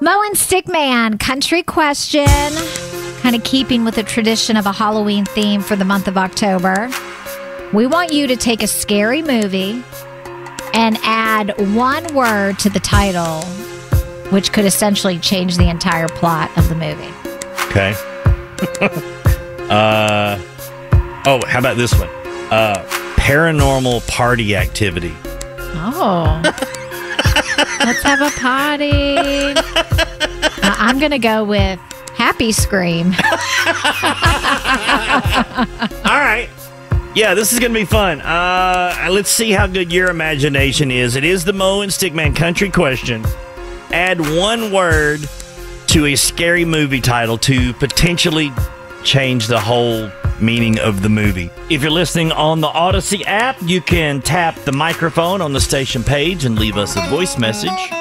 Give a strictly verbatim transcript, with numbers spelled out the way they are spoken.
Mo and Stickman, country question. Kind of keeping with the tradition of a Halloween theme for the month of October. We want you to take a scary movie and add one word to the title, which could essentially change the entire plot of the movie. Okay. uh, oh, how about this one? Uh, paranormal party activity. Oh. Let's have a party. Uh, I'm going to go with Happy Scream. All right. Yeah, this is going to be fun. Uh, let's see how good your imagination is. It is the Mo and Stickman country question. Add one word to a scary movie title to potentially change the whole meaning of the movie. If you're listening on the Odyssey app, you can tap the microphone on the station page and leave us a voice message.